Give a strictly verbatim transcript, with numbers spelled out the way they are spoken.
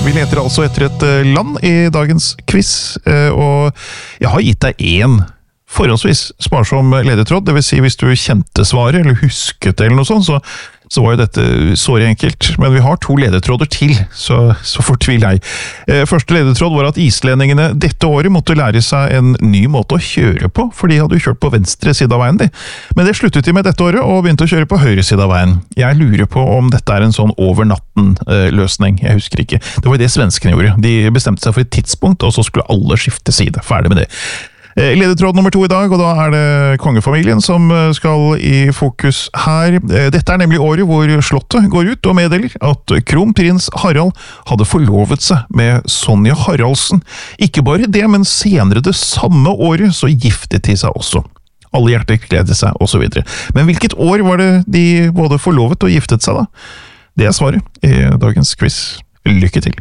Vi leter altså etter et land i dagens quiz, og jeg har gitt deg en forholdsvis sparsom ledetråd, det vil si hvis du kjente svaret eller husket det eller noe sånt, så, så var jo dette såre enkelt. Men vi har to ledetråder til, så, så fortvil jeg. Første ledetråd var at islendingene dette året måtte lære seg en ny måte å kjøre på, for de hadde jo kjørt på venstre side av veien de. Men det sluttet de med dette året, og begynte å kjøre på høyre side av veien. Jeg lurer på om dette er en sånn over natten-løsning, jeg husker ikke. Det var det svenskene gjorde. De bestemte seg for et tidspunkt, og så skulle alle skifte side. Ferdig med det. Ledetråd nummer to i dag, og da er det kongefamilien som skal i fokus her. Dette er nemlig året hvor slottet går ut og meddeler at kronprins Harald hadde forlovet seg med Sonja Haraldsen. Ikke bare det, men senere det samme året så giftet de seg også. Alle hjerter gledet seg, og så videre. Men hvilket år var det de både forlovet og giftet seg da? Det er svaret i dagens quiz. Lykke til!